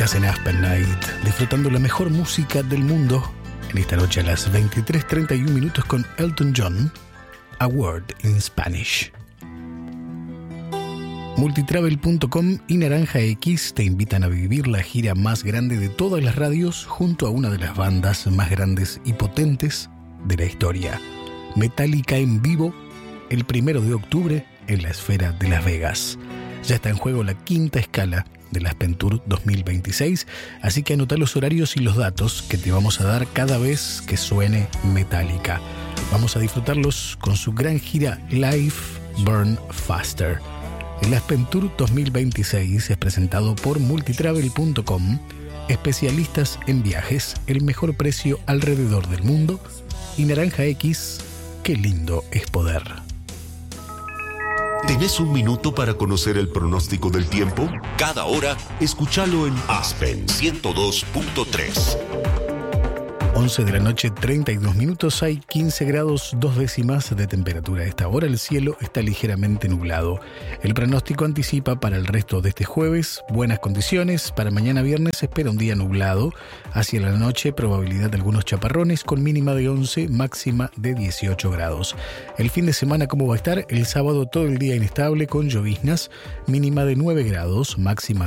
Estás en Aspen Night, disfrutando la mejor música del mundo. En esta noche a las 23:31 con Elton John, A Word in Spanish. Multitravel.com y Naranja X te invitan a vivir la gira más grande de todas las radios junto a una de las bandas más grandes y potentes de la historia. Metallica en vivo, el 1 de octubre en la Esfera de Las Vegas. Ya está en juego la quinta escala de la Aspen Tour 2026, así que anota los horarios y los datos que te vamos a dar cada vez que suene Metallica. Vamos a disfrutarlos con su gran gira Live Burn Faster. El Aspen Tour 2026 es presentado por Multitravel.com, especialistas en viajes, el mejor precio alrededor del mundo, y Naranja X, qué lindo es poder. ¿Tenés un minuto para conocer el pronóstico del tiempo? Cada hora, escúchalo en Aspen 102.3. 11 de la noche, 32 minutos, hay 15 grados 2 décimas de temperatura. A esta hora el cielo está ligeramente nublado. El pronóstico anticipa para el resto de este jueves buenas condiciones. Para mañana viernes se espera un día nublado. Hacia la noche probabilidad de algunos chaparrones con mínima de 11, máxima de 18 grados. El fin de semana, ¿cómo va a estar? El sábado todo el día inestable con lloviznas, mínima de 9 grados, máxima